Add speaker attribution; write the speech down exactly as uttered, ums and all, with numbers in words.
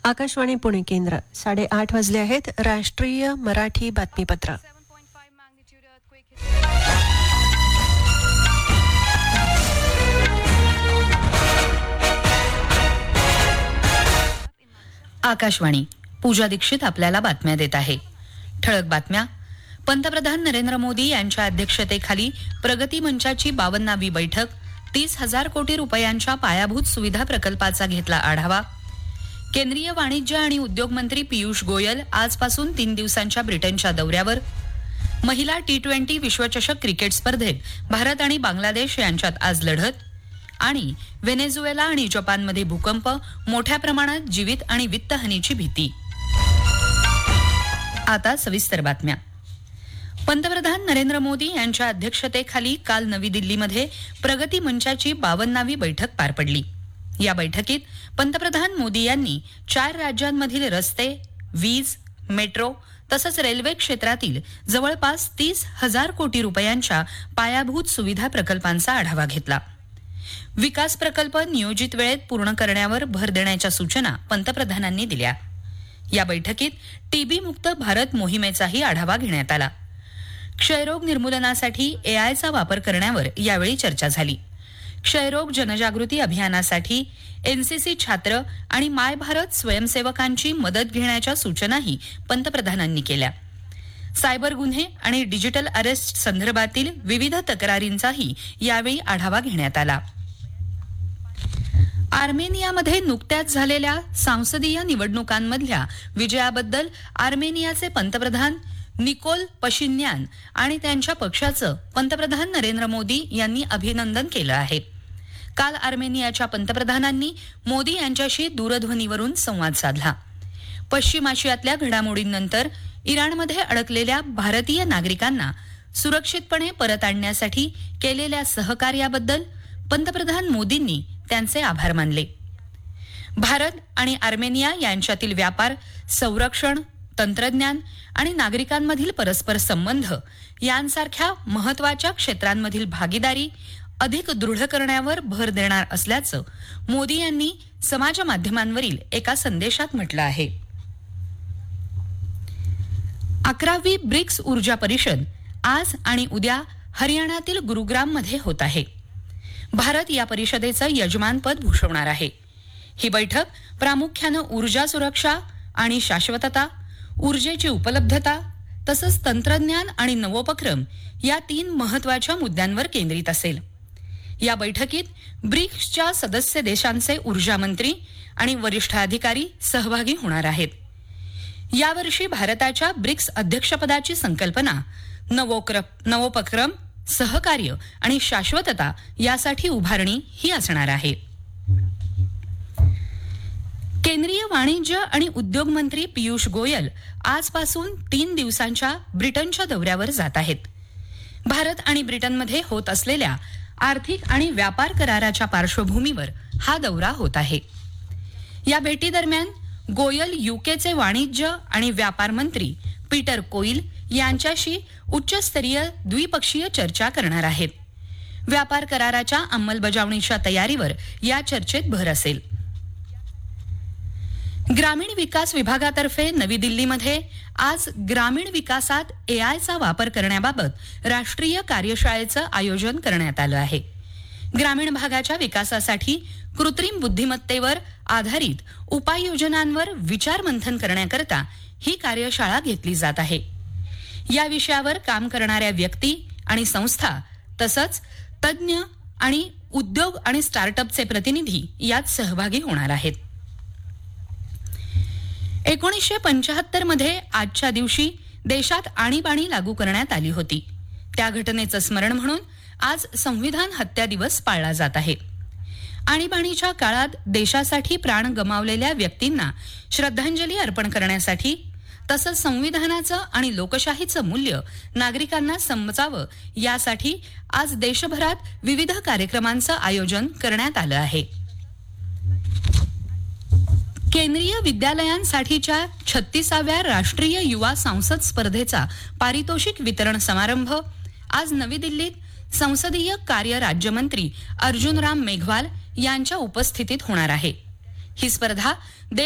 Speaker 1: आकाशवाणी पुणे केंद्र साडेआठ वाजले आहेत. राष्ट्रीय मराठी बातमीपत्र.
Speaker 2: आकाशवाणी. पूजा दीक्षित आपल्याला बातम्या देत आहे. ठळक बातम्या. पंतप्रधान नरेंद्र मोदी यांच्या अध्यक्षतेखाली प्रगती मंचाची बावन्नावी बैठक. तीस हजार कोटी रुपयांच्या पायाभूत सुविधा प्रकल्पाचा घेतला आढावा. केंद्रीय वाणिज्य आणि उद्योग मंत्री पियुष गोयल आजपासून तीन दिवसांच्या ब्रिटनच्या दौऱ्यावर. महिला टी ट्वेंटी विश्वचषक क्रिकेट स्पर्धेत भारत आणि बांगलादेश यांच्यात आज लढत. आणि व्हेनेझुएला आणि जपानमध्ये भूकंप, मोठ्या प्रमाणात जीवित आणि वित्तहानीची भीती. आता सविस्तर बातम्या. पंतप्रधान नरेंद्र मोदी यांच्या अध्यक्षतेखाली काल नवी दिल्लीमध्ये प्रगती मंचाची बावन्नावी बैठक पार पडली. या बैठकीत पंतप्रधान मोदी यांनी चार राज्यांमधील रस्ते, वीज, मेट्रो तसंच रेल्वे क्षेत्रातील जवळपास तीस हजार कोटी रुपयांच्या पायाभूत सुविधा प्रकल्पांचा आढावा घेतला. विकास प्रकल्प नियोजित वेळेत पूर्ण करण्यावर भर देण्याच्या सूचना पंतप्रधानांनी दिल्या. या बैठकीत टीबी मुक्त भारत मोहिमेचाही आढावा घेण्यात आला. क्षयरोग निर्मूलनासाठी एआयचा वापर करण्यावर यावेळी चर्चा झाली. क्षयरोग जनजागृती अभियानासाठी एनसीसी छात्र आणि माय भारत स्वयंसेवकांची मदत घेण्याच्या सूचनाही पंतप्रधानांनी केल्या. सायबर गुन्हे आणि डिजिटल अरेस्ट संदर्भातील विविध तक्रारींचाही यावेळी आढावा घेण्यात आला. आर्मेनियामध्ये नुकत्याच झालेल्या संसदीय निवडणुकांमधल्या विजयाबद्दल आर्मेनियाचे पंतप्रधान निकोल पशिन्यान आणि त्यांच्या पक्षाचं पंतप्रधान नरेंद्र मोदी यांनी अभिनंदन केलं आहे. काल आर्मेनियाच्या पंतप्रधानांनी मोदी यांच्याशी दूरध्वनीवरून संवाद साधला. पश्चिम आशियातल्या घडामोडींनंतर इराणमध्ये अडकलेल्या भारतीय नागरिकांना सुरक्षितपणे परत आणण्यासाठी केलेल्या सहकार्याबद्दल पंतप्रधान मोदींनी त्यांचे आभार मानले. भारत आणि आर्मेनिया यांच्यातील व्यापार, संरक्षण, तंत्रज्ञान आणि नागरिकांमधील परस्पर संबंध यांसारख्या महत्वाच्या क्षेत्रांमधील भागीदारी अधिक दृढ करण्यावर भर देणार असल्याचं मोदी यांनी समाज माध्यमांवरील एका संदेशात म्हटलं आहे. अकरावी ब्रिक्स ऊर्जा परिषद आज आणि उद्या हरियाणातील गुरुग्राममध्ये होत आहे. भारत या परिषदेचं यजमानपद भूषवणार आहे. ही बैठक प्रामुख्यानं ऊर्जा सुरक्षा आणि शाश्वतता, ऊर्जेची उपलब्धता तसंच तंत्रज्ञान आणि नवोपक्रम या तीन महत्वाच्या मुद्द्यांवर केंद्रित असेल. या बैठकीत ब्रिक्सच्या सदस्य देशांचे ऊर्जा मंत्री आणि वरिष्ठ अधिकारी सहभागी होणार आहेत. यावर्षी भारताच्या ब्रिक्स अध्यक्षपदाची संकल्पना नवोपक्रम, सहकार्य आणि शाश्वतता यासाठी उभारणी ही असणार आहे. केंद्रीय वाणिज्य आणि उद्योग मंत्री पियुष गोयल आजपासून तीन दिवसांच्या ब्रिटनच्या दौऱ्यावर जात आहेत. भारत आणि ब्रिटनमध्ये होत असलेल्या आर्थिक आणि व्यापार कराराच्या पार्श्वभूमीवर हा दौरा होत आहे. या भेटीदरम्यान गोयल युकेचे वाणिज्य आणि व्यापार मंत्री पीटर कोईल यांच्याशी उच्चस्तरीय द्विपक्षीय चर्चा करणार आहेत. व्यापार कराराच्या अंमलबजावणीच्या तयारीवर या चर्चेत भर असेल. ग्रामीण विकास विभागातर्फे नवी दिल्लीमध्ये आज ग्रामीण विकासात एआयचा वापर करण्याबाबत राष्ट्रीय कार्यशाळेचं आयोजन करण्यात आलं आहे. ग्रामीण भागाच्या विकासासाठी कृत्रिम बुद्धिमत्तेवर आधारित उपाययोजनांवर विचारमंथन करण्याकरता ही कार्यशाळा घेतली जात आहे. या विषयावर काम करणाऱ्या व्यक्ती आणि संस्था तसंच तज्ज्ञ आणि उद्योग आणि स्टार्टअपचे प्रतिनिधी यात सहभागी होणार आहेत. एकोणीसशे पंचाहत्तर मध्ये आजच्या दिवशी देशात आणीबाणी लागू करण्यात आली होती. त्या घटनेचं स्मरण म्हणून आज संविधान हत्या दिवस पाळला जात आहे. आणीबाणीच्या काळात देशासाठी प्राण गमावलेल्या व्यक्तींना श्रद्धांजली अर्पण करण्यासाठी तसंच संविधानाचं आणि लोकशाहीचं मूल्य नागरिकांना समजावं यासाठी आज देशभरात विविध कार्यक्रमांचं आयोजन करण्यात आलं आहे. केंद्रीय विद्यालयांसाठीच्या छत्तीसाव्या राष्ट्रीय युवा संसद स्पर्धेचा पारितोषिक वितरण समारंभ आज नवी दिल्लीत संसदीय कार्य राज्यमंत्री अर्जुन राम मेघवाल यांच्या उपस्थितीत होणार आहे. ही स्पर्धा